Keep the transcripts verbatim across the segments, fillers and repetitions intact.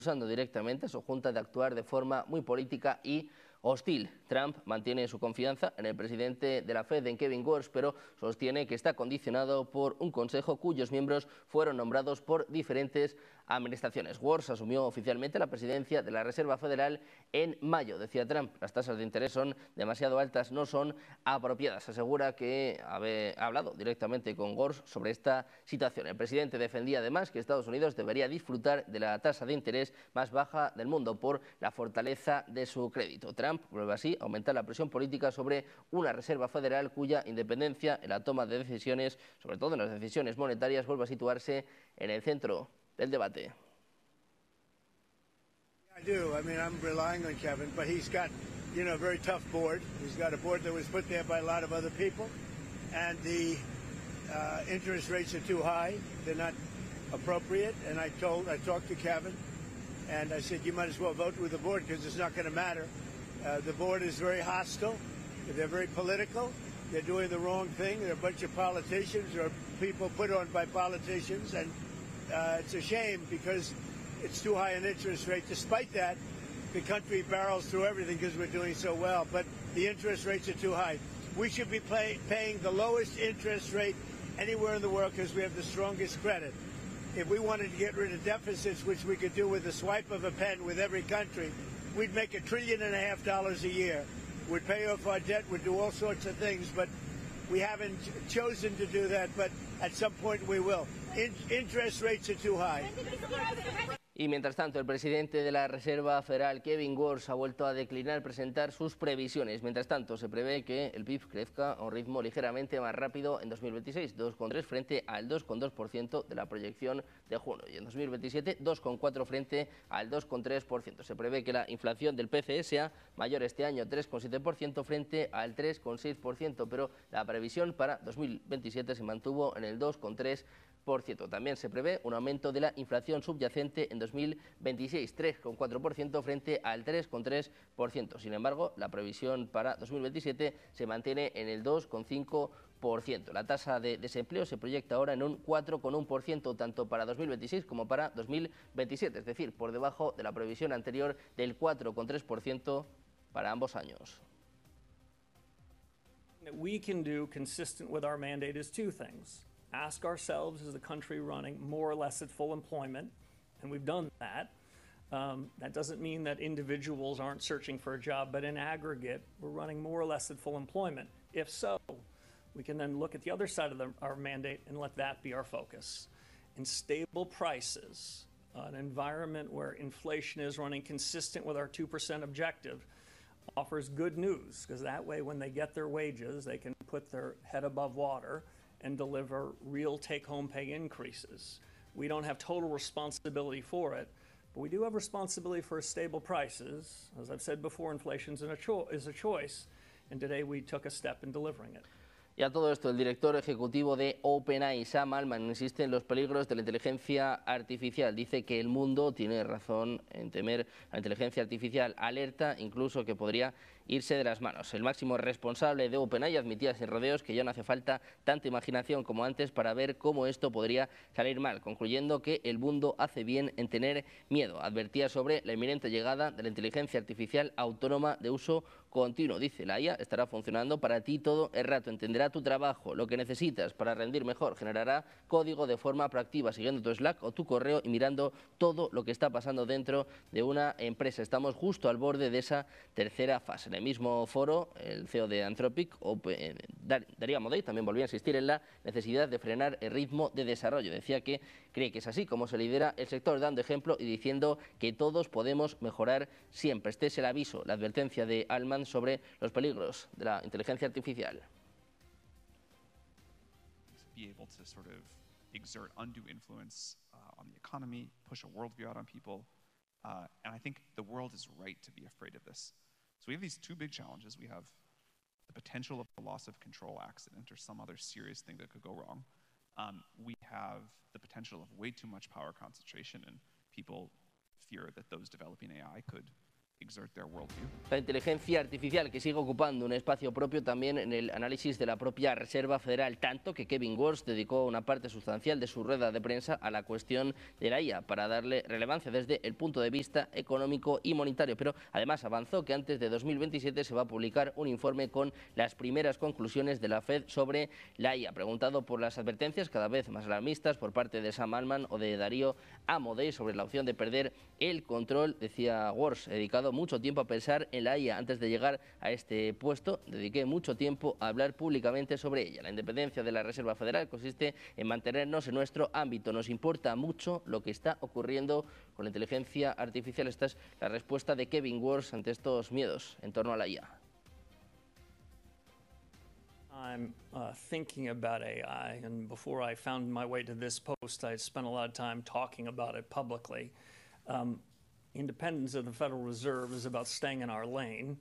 acusando directamente a su junta de actuar de forma muy política y hostil. Trump mantiene su confianza en el presidente de la Fed, en Kevin Warsh, pero sostiene que está condicionado por un consejo cuyos miembros fueron nombrados por diferentes administraciones. Warsh asumió oficialmente la presidencia de la Reserva Federal en mayo. Decía Trump, las tasas de interés son demasiado altas, no son apropiadas. Asegura que ha hablado directamente con Warsh sobre esta situación. El presidente defendía además que Estados Unidos debería disfrutar de la tasa de interés más baja del mundo por la fortaleza de su crédito. Trump vuelve así a aumentar la presión política sobre una Reserva Federal cuya independencia en la toma de decisiones, sobre todo en las decisiones monetarias, vuelve a situarse en el centro del debate. I do. I mean, I'm relying on Kevin, but he's got, you know, a very tough board. He's got a board that was put there by a lot of other people, and the uh, interest rates are too high. They're not appropriate. And I told, I talked to Kevin, and I said, you might as well vote with the board because it's not going to matter. Uh, the board is very hostile. They're very political. They're doing the wrong thing. They're a bunch of politicians or people put on by politicians, and uh, it's a shame because it's too high an interest rate. Despite that, the country barrels through everything because we're doing so well, but the interest rates are too high. We should be pay, paying the lowest interest rate anywhere in the world because we have the strongest credit. If we wanted to get rid of deficits, which we could do with the swipe of a pen with every country, we'd make a trillion and a half dollars a year. We'd pay off our debt, we'd do all sorts of things, but we haven't chosen to do that, but at some point we will. In interest rates are too high. Y mientras tanto, el presidente de la Reserva Federal, Kevin Warsh, ha vuelto a declinar presentar sus previsiones. Mientras tanto, se prevé que el P I B crezca a un ritmo ligeramente más rápido en dos mil veintiséis, dos coma tres frente al dos coma dos por ciento de la proyección de junio. Y en dos mil veintisiete, dos coma cuatro frente al dos coma tres por ciento. Se prevé que la inflación del P C E sea mayor este año, tres coma siete por ciento frente al tres coma seis por ciento, pero la previsión para dos mil veintisiete se mantuvo en el dos coma tres por ciento. Por cierto, también se prevé un aumento de la inflación subyacente en dos mil veintiséis, tres coma cuatro por ciento frente al tres coma tres por ciento. Sin embargo, la previsión para dos mil veintisiete se mantiene en el dos coma cinco por ciento. La tasa de desempleo se proyecta ahora en un cuatro coma uno por ciento tanto para dos mil veintiséis como para dos mil veintisiete, es decir, por debajo de la previsión anterior del cuatro coma tres por ciento para ambos años. That we can do consistent with our mandate is two things. Ask ourselves, is the country running more or less at full employment? And we've done that. Um, that doesn't mean that individuals aren't searching for a job, but in aggregate, we're running more or less at full employment. If so, we can then look at the other side of the, our mandate and let that be our focus. And stable prices, an environment where inflation is running consistent with our two percent objective, offers good news, because that way when they get their wages, they can put their head above water and deliver real take-home pay increases. We don't have total responsibility for it, but we do have responsibility for stable prices. As I've said before, inflation is a, cho is a choice, and today we took a step in delivering it. Y a todo esto, el director ejecutivo de OpenAI, Sam Altman, insiste en los peligros de la inteligencia artificial. Dice que el mundo tiene razón en temer a la inteligencia artificial, alerta incluso que podría irse de las manos. El máximo responsable de OpenAI admitía sin rodeos que ya no hace falta tanta imaginación como antes para ver cómo esto podría salir mal, concluyendo que el mundo hace bien en tener miedo. Advertía sobre la inminente llegada de la inteligencia artificial autónoma de uso continuo. Dice, la I A estará funcionando para ti todo el rato, entenderá tu trabajo, lo que necesitas para rendir mejor, generará código de forma proactiva, siguiendo tu Slack o tu correo y mirando todo lo que está pasando dentro de una empresa. Estamos justo al borde de esa tercera fase. En el mismo foro, el C E O de Anthropic, Darío Amodei, también volvió a insistir en la necesidad de frenar el ritmo de desarrollo. Decía que cree que es así como se lidera el sector, dando ejemplo y diciendo que todos podemos mejorar siempre. Este es el aviso, la advertencia de Altman sobre los peligros de la inteligencia artificial. Be able to sort of exert undue influence uh, on the economy, push a worldview out on people, uh, and I think the world is right to be afraid of this. So we have these two big challenges. We have the potential of a loss of control accident or some other serious thing that could go wrong. Um, we have the potential of way too much power concentration, and people fear that those developing A I could exert their worldview. La inteligencia artificial que sigue ocupando un espacio propio también en el análisis de la propia Reserva Federal, tanto que Kevin Warsh dedicó una parte sustancial de su rueda de prensa a la cuestión de la I A para darle relevancia desde el punto de vista económico y monetario. Pero además avanzó que antes de dos mil veintisiete se va a publicar un informe con las primeras conclusiones de la Fed sobre la I A. Preguntado por las advertencias cada vez más alarmistas por parte de Sam Altman o de Darío Amodei sobre la opción de perder el control, decía Warsh: he dedicado mucho tiempo a pensar en la I A antes de llegar a este puesto, dediqué mucho tiempo a hablar públicamente sobre ella. La independencia de la Reserva Federal consiste en mantenernos en nuestro ámbito. Nos importa mucho lo que está ocurriendo con la inteligencia artificial. Esta es la respuesta de Kevin Warsh ante estos miedos en torno a la I A. I'm uh, thinking about A I, and before I found my way to this post, I spent a lot of time talking about it publicly. Um, independence of the Federal Reserve is about staying in our lane.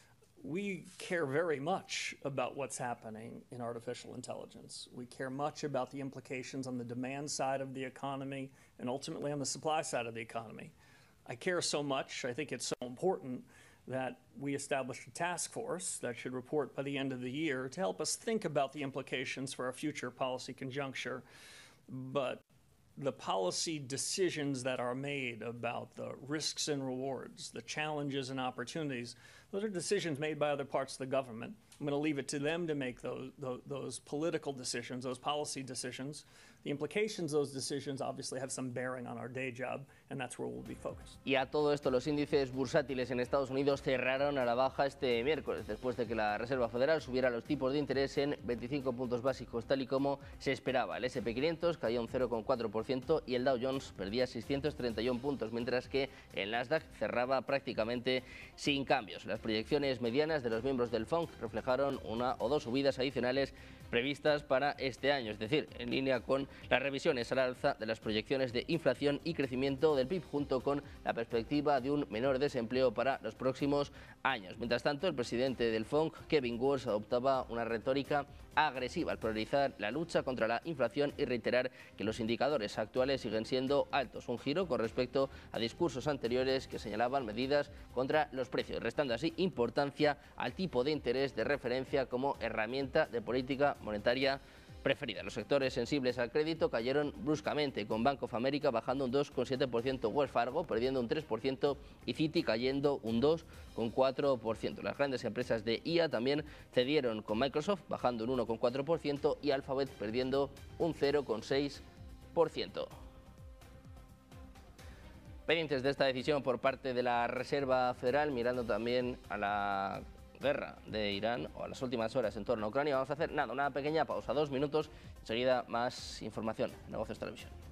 We care very much about what's happening in artificial intelligence. We care much about the implications on the demand side of the economy and ultimately on the supply side of the economy. I care so much, I think it's so important that we established a task force that should report by the end of the year to help us think about the implications for our future policy conjuncture. But the policy decisions that are made about the risks and rewards, the challenges and opportunities, those are decisions made by other parts of the government. I'm going to leave it to them to make those, those, those political decisions, those policy decisions. The implications of those decisions obviously have some bearing on our day job, and that's where we'll be focused. Y a todo esto, los índices bursátiles en Estados Unidos cerraron a la baja este miércoles, después de que la Reserva Federal subiera los tipos de interés en veinticinco puntos básicos, tal y como se esperaba. El ese and pe quinientos caía un cero coma cuatro por ciento y el Dow Jones perdía seiscientos treinta y uno puntos, mientras que el Nasdaq cerraba prácticamente sin cambios. Las proyecciones medianas de los miembros del F O N C reflejaron una o dos subidas adicionales previstas para este año, es decir, en línea con las revisiones al alza de las proyecciones de inflación y crecimiento del P I B, junto con la perspectiva de un menor desempleo para los próximos años. Mientras tanto, el presidente del F O N C, Kevin Warsh, adoptaba una retórica agresiva al priorizar la lucha contra la inflación y reiterar que los indicadores actuales siguen siendo altos, un giro con respecto a discursos anteriores que señalaban medidas contra los precios, restando así importancia al tipo de interés de referencia como herramienta de política monetaria preferida. Los sectores sensibles al crédito cayeron bruscamente, con Bank of America bajando un dos coma siete por ciento, Wells Fargo perdiendo un tres por ciento y Citi cayendo un dos coma cuatro por ciento. Las grandes empresas de I A también cedieron, con Microsoft bajando un uno coma cuatro por ciento y Alphabet perdiendo un cero coma seis por ciento. Pendientes de esta decisión por parte de la Reserva Federal, mirando también a la guerra de Irán o a las últimas horas en torno a Ucrania, vamos a hacer nada, una pequeña pausa, dos minutos, enseguida más información en Negocios Televisión.